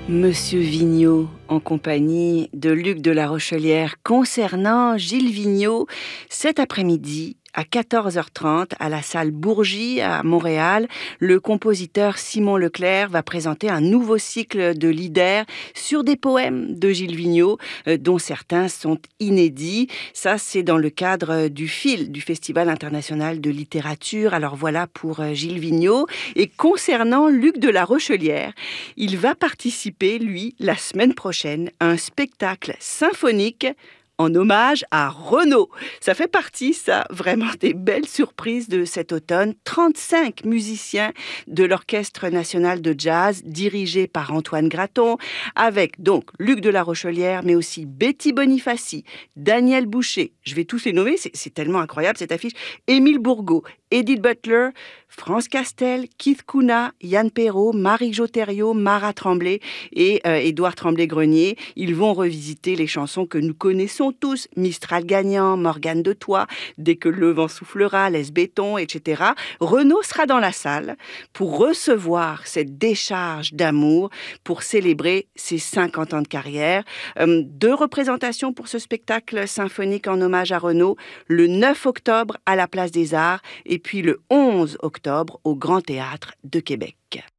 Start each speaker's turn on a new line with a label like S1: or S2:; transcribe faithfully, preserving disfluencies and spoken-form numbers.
S1: Monsieur Vigneault, en compagnie de Luc de La Rochelière, concernant Gilles Vigneault, cet après-midi, à quatorze heures trente, à la salle Bourgie à Montréal, le compositeur Simon Leclerc va présenter un nouveau cycle de lieder sur des poèmes de Gilles Vigneault, euh, dont certains sont inédits. Ça, c'est dans le cadre du F I L, du Festival international de littérature. Alors voilà pour euh, Gilles Vigneault. Et concernant Luc de La Rochelière, il va participer, lui, la semaine prochaine, à un spectacle symphonique en hommage à Renaud. Ça fait partie, ça, vraiment des belles surprises de cet automne. trente-cinq musiciens de l'Orchestre national de jazz, dirigé par Antoine Graton, avec donc Luc de La Rochelière, mais aussi Betty Bonifaci, Daniel Boucher, je vais tous les nommer, c'est, c'est tellement incroyable cette affiche, Émile Bourgault, Edith Butler, France Castel, Keith Kuna, Yann Perrault, Marie-Jo Thériault, Mara Tremblay et euh, Édouard Tremblay-Grenier. Ils vont revisiter les chansons que nous connaissons tous, Mistral gagnant, Morgane de Troyes, Dès que le vent soufflera, Laisse béton, et cetera. Renaud sera dans la salle pour recevoir cette décharge d'amour, pour célébrer ses cinquante ans de carrière. Euh, deux représentations pour ce spectacle symphonique en hommage à Renaud, le neuf octobre à la Place des Arts et puis le onze octobre au Grand Théâtre de Québec.